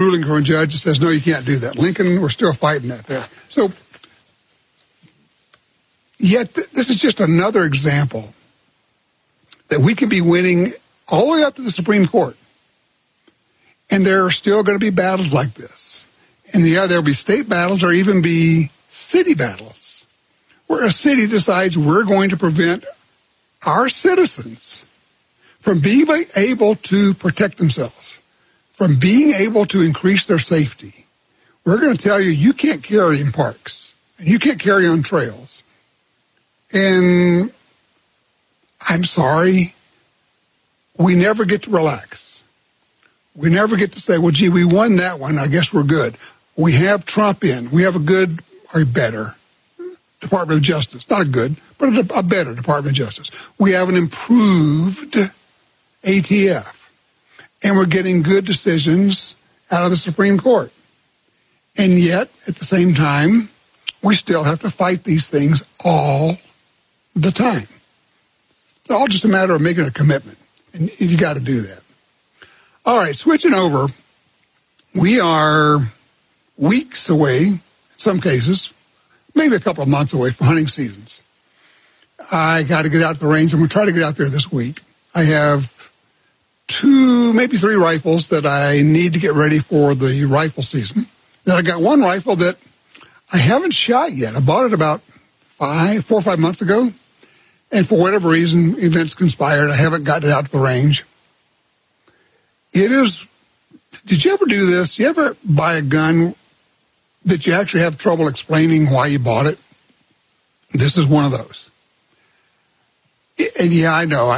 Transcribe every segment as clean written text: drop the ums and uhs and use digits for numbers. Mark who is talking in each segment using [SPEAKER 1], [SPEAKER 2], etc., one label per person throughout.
[SPEAKER 1] ruling from a judge that says, no, you can't do that. Lincoln, we're still fighting that there. So, yet this is just another example that we can be winning all the way up to the Supreme Court. And there are still going to be battles like this. And there will be state battles or even be city battles where a city decides we're going to prevent our citizens from being able to protect themselves, from being able to increase their safety. We're going to tell you, you can't carry in parks, and you can't carry on trails. And I'm sorry, we never get to relax. We never get to say, well, gee, we won that one. I guess we're good. We have Trump in. We have a good or better Department of Justice. Not a good, but a better Department of Justice. We have an improved ATF. And we're getting good decisions out of the Supreme Court. And yet, at the same time, we still have to fight these things all the time. It's all just a matter of making a commitment. And you got to do that. All right, switching over. We are weeks away, in some cases, maybe a couple of months away from hunting seasons. I got to get out to the range. I'm going to try to get out there this week. I have 2, maybe 3 rifles that I need to get ready for the rifle season. Then I got one rifle that I haven't shot yet. I bought it about 4 or 5 months ago. And for whatever reason, events conspired. I haven't gotten it out to the range. Did you ever do this? You ever buy a gun that you actually have trouble explaining why you bought it? This is one of those. And yeah, I know.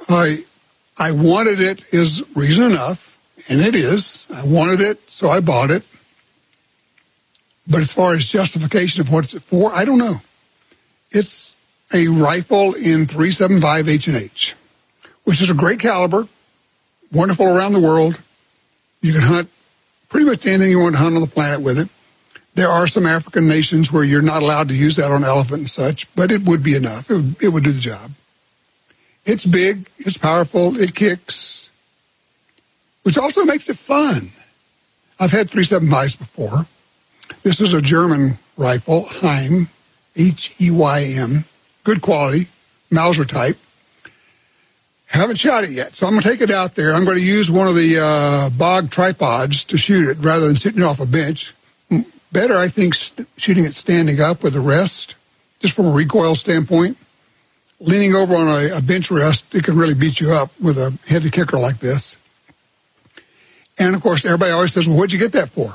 [SPEAKER 1] I wanted it is reason enough, and it is. I wanted it, so I bought it. But as far as justification of what it's for, I don't know. It's a rifle in .375 H&H, which is a great caliber, wonderful around the world. You can hunt pretty much anything you want to hunt on the planet with it. There are some African nations where you're not allowed to use that on elephant and such, but it would be enough. It would do the job. It's big, it's powerful, it kicks, which also makes it fun. I've had .375s before. This is a German rifle, Heym, H-E-Y-M, good quality, Mauser type. Haven't shot it yet, so I'm going to take it out there. I'm going to use one of the Bog tripods to shoot it rather than sitting off a bench. Better, I think, shooting it standing up with a rest, just from a recoil standpoint. Leaning over on a bench rest, it can really beat you up with a heavy kicker like this. And, of course, everybody always says, well, what'd you get that for?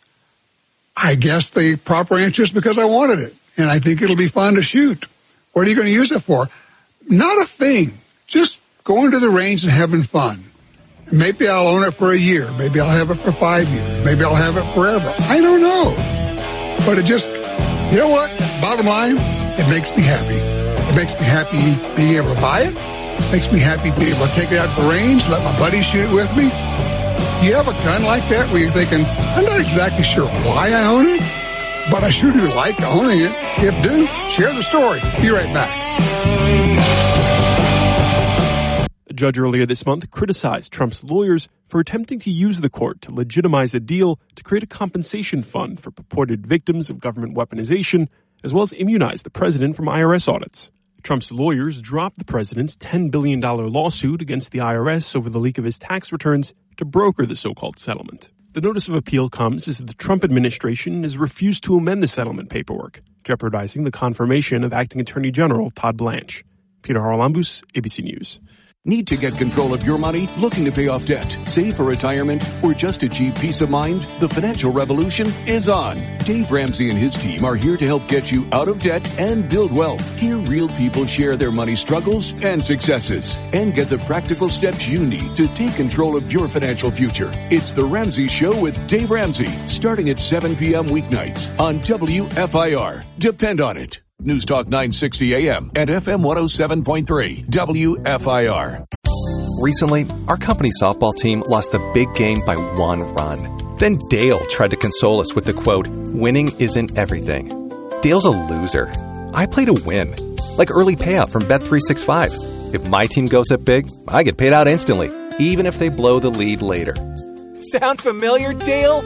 [SPEAKER 1] I guess the proper answer is because I wanted it, and I think it'll be fun to shoot. What are you going to use it for? Not a thing. Just going to the range and having fun. And maybe I'll own it for a year. Maybe I'll have it for 5 years. Maybe I'll have it forever. I don't know. But it just, you know what? Bottom line, it makes me happy. It makes me happy being able to buy it. It makes me happy being able to take it out to the range, let my buddies shoot it with me. Do you have a gun like that where you're thinking, I'm not exactly sure why I own it, but I sure do like owning it? If do, share the story. Be right back.
[SPEAKER 2] A judge earlier this month criticized Trump's lawyers for attempting to use the court to legitimize a deal to create a compensation fund for purported victims of government weaponization, as well as immunize the president from IRS audits. Trump's lawyers dropped the president's $10 billion lawsuit against the IRS over the leak of his tax returns to broker the so-called settlement. The notice of appeal comes as the Trump administration has refused to amend the settlement paperwork, jeopardizing the confirmation of Acting Attorney General Todd Blanche. Peter Haralambous, ABC News.
[SPEAKER 3] Need to get control of your money? Looking to pay off debt, save for retirement, or just achieve peace of mind? The financial revolution is on. Dave Ramsey and his team are here to help get you out of debt and build wealth. Hear real people share their money struggles and successes, and get the practical steps you need to take control of your financial future. It's The Ramsey Show with Dave Ramsey, starting at 7 p.m. weeknights on WFIR. Depend on it. News Talk 960 AM and FM 107.3 WFIR.
[SPEAKER 4] Recently, our company softball team lost the big game by 1 run. Then Dale tried to console us with the quote, "Winning isn't everything." Dale's a loser. I play to win. Like early payout from Bet365. If my team goes up big, I get paid out instantly, even if they blow the lead later.
[SPEAKER 5] Sound familiar, Dale?